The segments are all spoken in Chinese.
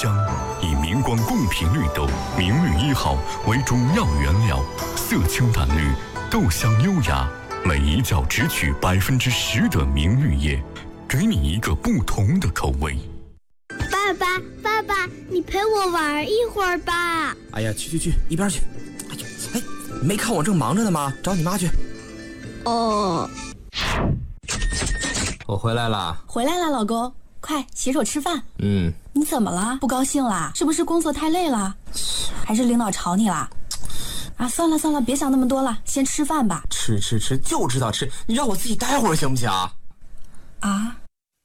香，以明光贡品绿豆明绿1号为主要原料，色清淡绿，豆香优雅，每一角只取10%的明绿叶，给你一个不同的口味。 爸爸，你陪我玩一会儿吧。 哎呀，去，一边去。哎，没看我正忙着呢吗？找你妈去。 哦， 我回来了， 老公，快洗手吃饭。 你怎么了？不高兴啦？是不是工作太累了？还是领导吵你啦？啊，算了，别想那么多了，先吃饭吧。 吃，就知道吃，你让我自己待会儿行不行啊？ 啊？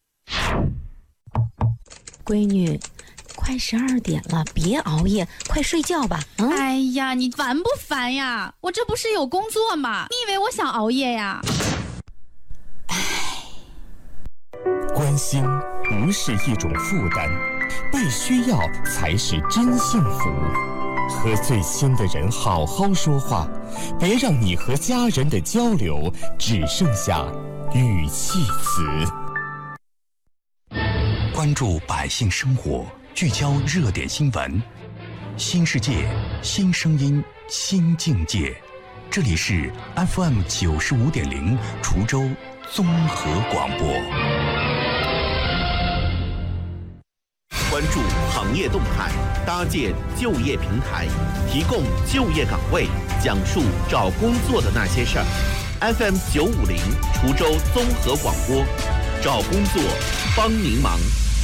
闺女，快12点了，别熬夜，快睡觉吧。 哎呀，你烦不烦呀？我这不是有工作吗？你以为我想熬夜呀？ 关心不是一种负担，被需要才是真幸福。和最亲的人好好说话，别让你和家人的交流只剩下语气词。 关注百姓生活，聚焦热点新闻，新世界，新声音，新境界。这里是 FM 95.0滁州综合广播。 关注行业动态，搭建就业平台，提供就业岗位，讲述找工作的那些事儿。FM 950滁州综合广播，找工作帮您忙。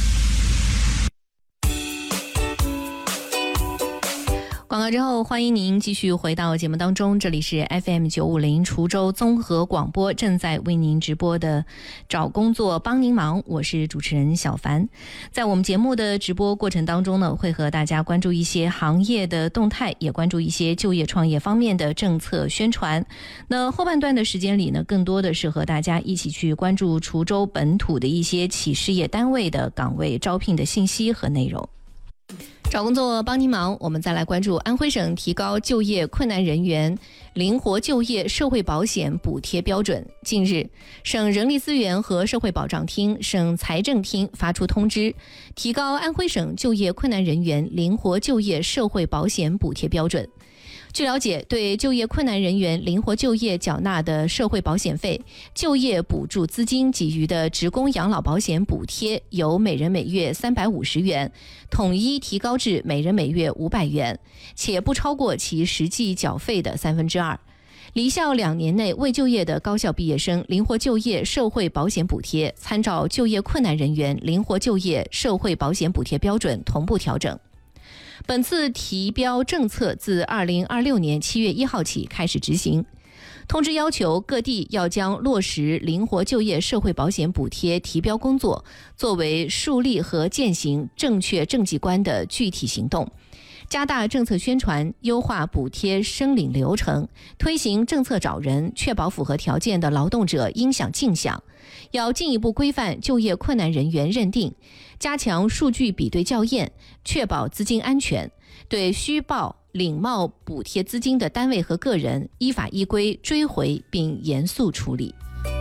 广告之后，欢迎您继续回到节目当中，这里是 FM 950滁州综合广播，正在为您直播的找工作帮您忙，我是主持人小凡。在我们节目的直播过程当中呢，会和大家关注一些行业的动态，也关注一些就业创业方面的政策宣传。那后半段的时间里呢，更多的是和大家一起去关注滁州本土的一些企事业单位的岗位招聘的信息和内容。找工作帮您忙，我们再来关注安徽省提高就业困难人员灵活就业社会保险补贴标准。近日，省人力资源和社会保障厅、省财政厅发出通知，提高安徽省就业困难人员灵活就业社会保险补贴标准。据了解，对就业困难人员灵活就业缴纳的社会保险费、就业补助资金给予的职工养老保险补贴，由每人每月350元，统一提高至每人每月500元，且不超过其实际缴费的2/3。离校2年内未就业的高校毕业生灵活就业社会保险补贴，参照就业困难人员灵活就业社会保险补贴标准同步调整。本次提标政策自2026年7月1号起开始执行。通知要求各地要将落实灵活就业社会保险补贴提标工作作为树立和践行正确政绩观的具体行动，加大政策宣传，优化补贴申领流程，推行政策找人，确保符合条件的劳动者应享尽享。要进一步规范就业困难人员认定，加强数据比对校验，确保资金安全，对虚报领冒补贴资金的单位和个人依法依规追回并严肃处理。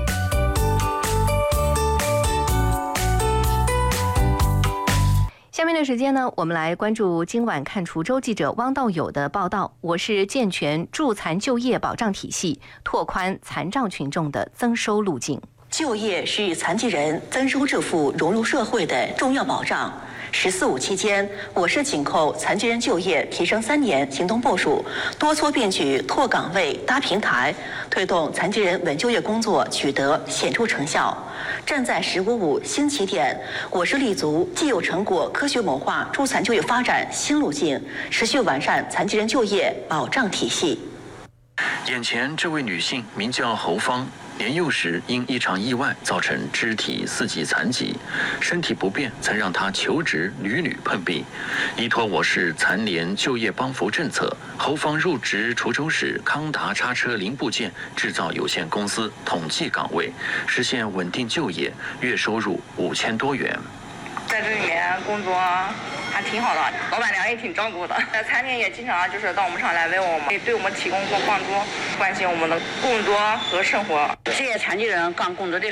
下面的时间呢，我们来关注今晚看滁州记者汪道友的报道。我是健全助残就业保障体系，拓宽残障群众的增收路径。 就业是残疾人增收致富、融入社会的重要保障。“14五”期间，我市紧扣残疾人就业提升3年行动部署，多措并举拓岗位、搭平台，推动残疾人稳就业工作取得显著成效。站在“15.5”新起点，我市立足既有成果科学谋划助残就业发展新路径，持续完善残疾人就业保障体系。 眼前这位女性名叫侯芳，年幼时因一场意外造成肢体4级残疾，身体不便曾让她求职屡碰壁。依托我市残联就业帮扶政策，侯芳入职滁州市康达叉车零部件制造有限公司统计岗位，实现稳定就业，月收入5000多元。 在这里面工作还挺好的，老板娘也挺照顾的。残联也经常就是到我们厂来问我们，对我们提供过帮助，关心我们的工作和生活。 这些残疾人刚工作的